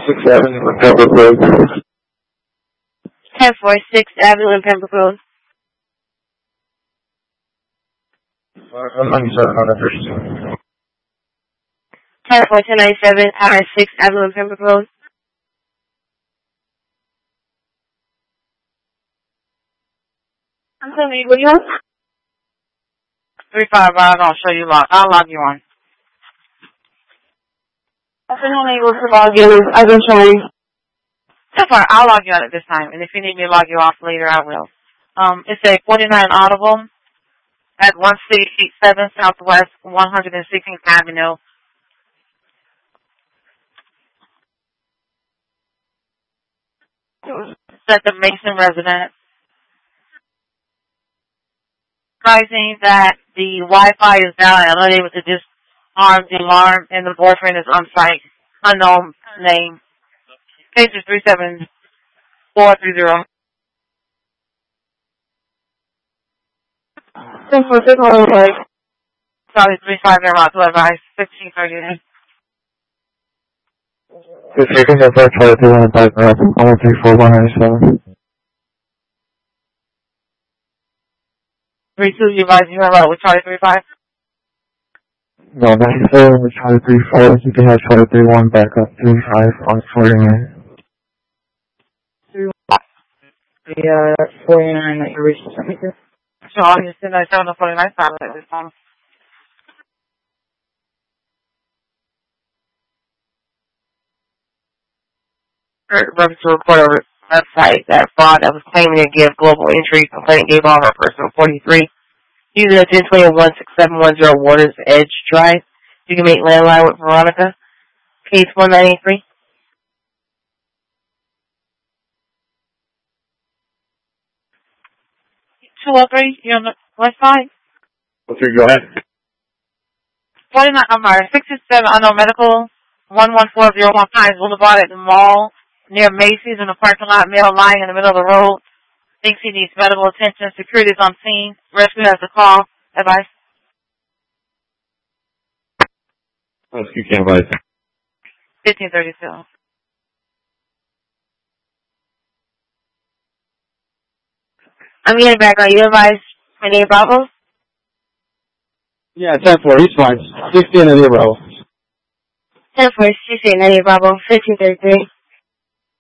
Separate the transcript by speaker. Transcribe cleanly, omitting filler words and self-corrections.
Speaker 1: 6th Avenue in Pembroke Road.
Speaker 2: 1046 Avenue in Pembroke Road.
Speaker 1: 197.
Speaker 2: 104297 6th Avenue in Pembroke Road. I'm sorry, what do you want?
Speaker 3: 355, I'll show you log. I'll log you on.
Speaker 2: I said I'm able to log in. I've been trying.
Speaker 3: That's fine. I'll log you on at this time. And if you need me to log you off later, I will. It's a 49 Audible at 167 Southwest 116th Avenue. It's at the Mason residence. Surprising that the Wi-Fi is down and unable to disarm the alarm, and the boyfriend is on site. Unknown name. Page is 37430.
Speaker 2: 1046
Speaker 3: Sorry, 350 to advise. 1530.
Speaker 1: The second of that tried to run it back up. 134-197.
Speaker 3: 32, you advise you have with Charlie 35.
Speaker 1: No, 97 with Charlie 34. You can have Charlie 31 back up 35 on 49.
Speaker 2: Yeah, 49 that you reached.
Speaker 3: So I'll just send that 749 at this time. Reference to report on the website that fraud that was claiming to give global entry complaint gave all her personal 43. Using a 1021-6710 Waters Edge Drive. You can make landline with Veronica. Case 1983. Hello, you're on the west side?
Speaker 1: Okay, go ahead.
Speaker 3: 49, I'm sorry, 67 Unknown Medical, 11401 Pines Boulevard at the mall near Macy's in the parking lot, male lying in the middle of the road. Thinks he needs medical attention. Security is on scene. Rescue has a call. Advice.
Speaker 1: Rescue can't advise.
Speaker 3: 1532.
Speaker 2: I'm getting back on you, advice. My name is Bravo.
Speaker 1: Yeah, 10-4, he's fine. 16 and 0.
Speaker 2: 10-4, 16, 90 Bravo, 1533.